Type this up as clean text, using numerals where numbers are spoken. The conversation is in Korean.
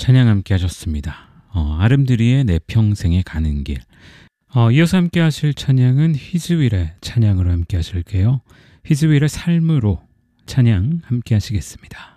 찬양 함께 하셨습니다. 아름드리의 내 평생에 가는 길. 이어서 함께 하실 찬양은 히즈윌의 찬양으로 함께 하실게요. 히즈윌의 삶으로 찬양 함께 하시겠습니다.